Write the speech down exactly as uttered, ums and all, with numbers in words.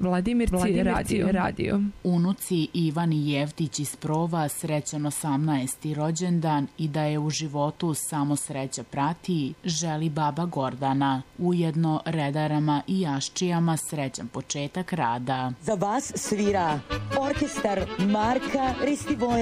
Vladimirci, Vladimirci radio. radio. Unuci Ivani Jevtić iz Prova srećan osamnaesti rođendan i da je u životu samo sreća prati, želi baba Gordana. Ujedno redarama i jaščijama srećan početak rada. Za vas svira orkestar Marka Ristivoja.